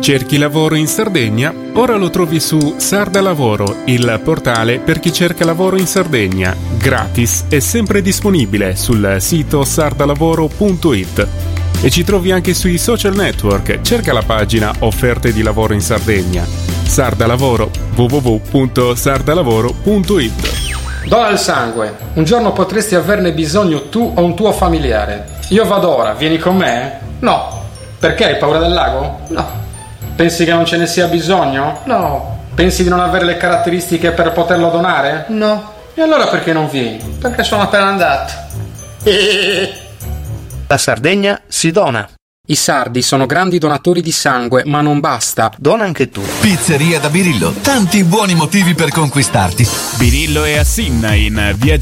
Cerchi lavoro in Sardegna? Ora lo trovi su Sarda Lavoro, il portale per chi cerca lavoro in Sardegna. Gratis e sempre disponibile sul sito sardalavoro.it. E ci trovi anche sui social network. Cerca la pagina Offerte di lavoro in Sardegna. Sarda Lavoro, www.sardalavoro.it. Dona il sangue. Un giorno potresti averne bisogno tu o un tuo familiare. Io vado ora, vieni con me? No. Perché hai paura del lago? No. Pensi che non ce ne sia bisogno? No. Pensi di non avere le caratteristiche per poterlo donare? No. E allora perché non vieni? Perché sono appena andato. La Sardegna si dona. I sardi sono grandi donatori di sangue, ma non basta. Dona anche tu. Pizzeria da Birillo. Tanti buoni motivi per conquistarti. Birillo e Assinna in via